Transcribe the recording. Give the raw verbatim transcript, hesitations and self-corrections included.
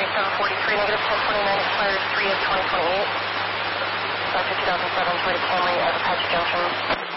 seven forty-three, negative ten twenty-nine, expires three of twenty twenty-eight. Doctor two thousand seven, Toyota Camry at Apache Junction.